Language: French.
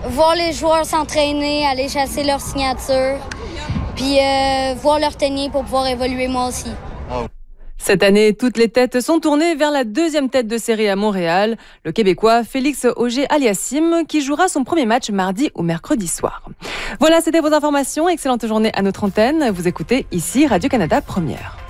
voir les joueurs s'entraîner, aller chasser leur signature, puis voir leur tenir pour pouvoir évoluer moi aussi. Cette année, toutes les têtes sont tournées vers la deuxième tête de série à Montréal, le Québécois Félix Auger-Aliassime, qui jouera son premier match mardi ou mercredi soir. Voilà, c'était vos informations. Excellente journée à notre antenne. Vous écoutez ici Radio-Canada Première.